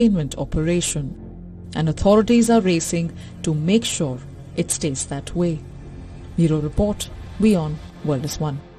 containment operation, and authorities are racing to make sure it stays that way. Bureau Report, WION, World is One.